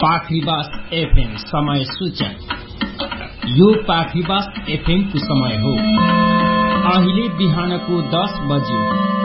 पाखरीबास FM समय सूचक। यो पाखरीबास एफएम को समय हो अहिले बिहानको 10 बजे।